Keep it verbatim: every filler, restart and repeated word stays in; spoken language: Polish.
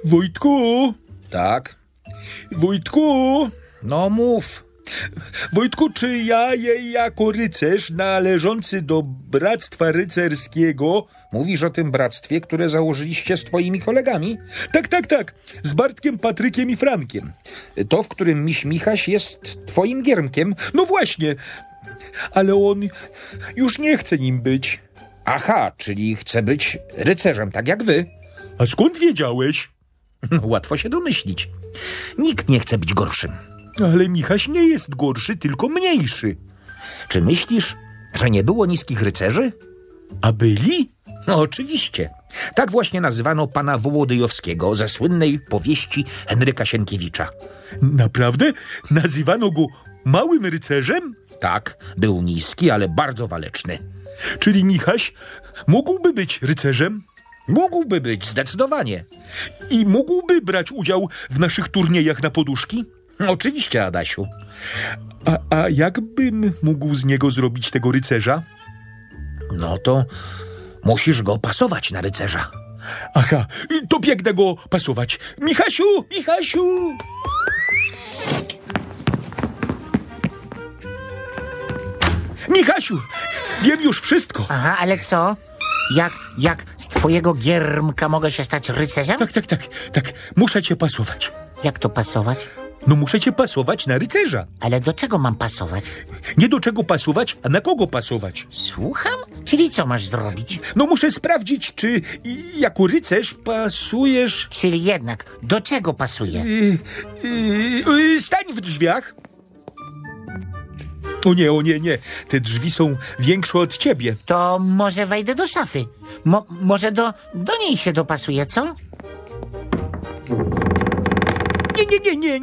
Wojtku! Tak? Wojtku! No mów. Wojtku, czy ja je jako rycerz należący do Bractwa Rycerskiego... Mówisz o tym bractwie, które założyliście z twoimi kolegami? Tak, tak, tak. Z Bartkiem, Patrykiem i Frankiem. To, w którym miś Michaś jest twoim giermkiem? No właśnie. Ale on już nie chce nim być. Aha, czyli chce być rycerzem, tak jak wy. A skąd wiedziałeś? No, łatwo się domyślić. Nikt nie chce być gorszym. Ale Michaś nie jest gorszy, tylko mniejszy. Czy myślisz, że nie było niskich rycerzy? A byli? No oczywiście. Tak właśnie nazywano pana Wołodyjowskiego ze słynnej powieści Henryka Sienkiewicza. Naprawdę? Nazywano go małym rycerzem? Tak, był niski, ale bardzo waleczny. Czyli Michaś mógłby być rycerzem? Mógłby być, zdecydowanie. I mógłby brać udział w naszych turniejach na poduszki? Oczywiście, Adasiu. A, a jakbym mógł z niego zrobić tego rycerza? No to musisz go pasować na rycerza. Aha, to biegnę go pasować. Michasiu, Michasiu! Michasiu, wiem już wszystko. Aha, ale co? Jak, jak z twojego giermka mogę się stać rycerzem? Tak, tak, tak, tak. Muszę cię pasować. Jak to pasować? No muszę cię pasować na rycerza. Ale do czego mam pasować? Nie do czego pasować, a na kogo pasować. Słucham? Czyli co masz zrobić? No muszę sprawdzić, czy jako rycerz pasujesz... Czyli jednak, do czego pasuje? Yy, yy, yy, stań w drzwiach. O nie, o nie, nie. Te drzwi są większe od ciebie. To może wejdę do szafy. Mo, może do, do niej się dopasuje, co? Nie, nie, nie, nie.